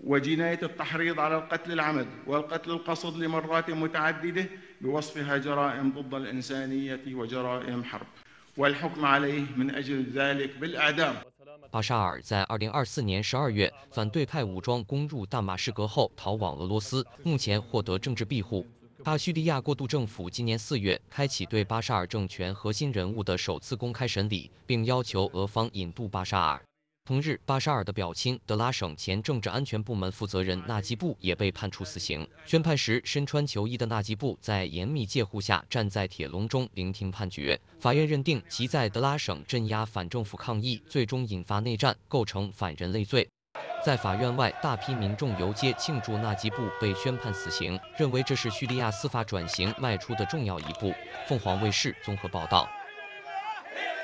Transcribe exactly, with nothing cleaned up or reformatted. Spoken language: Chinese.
وجناية التحريض على القتل العمد والقتل القصد لمرات متعددة بوصفها جرائم ضد الإنسانية وجرائم حرب والحكم عليه من أجل ذلك بالإعدام. 巴沙尔在二零二四年十二月反对派武装攻入大马士革后逃往俄罗斯，目前获得政治庇护。他叙利亚过渡政府今年四月开启对巴沙尔政权核心人物的首次公开审理，并要求俄方引渡巴沙尔。同日，巴沙尔的表亲德拉省前政治安全部门负责人纳吉布也被判处死刑。宣判时，身穿囚衣的纳吉布在严密戒护下站在铁笼中聆听判决。法院认定其在德拉省镇压反政府抗议，最终引发内战，构成反人类罪。在法院外，大批民众游街庆祝纳吉布被宣判死刑，认为这是叙利亚司法转型迈出的重要一步。凤凰卫视综合报道。